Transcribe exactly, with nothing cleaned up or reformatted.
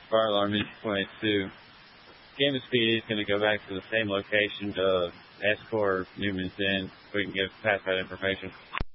fire alarm is twenty-two. Camas P D is going to go back to the same location to escort Newman's in so we can get pass that information.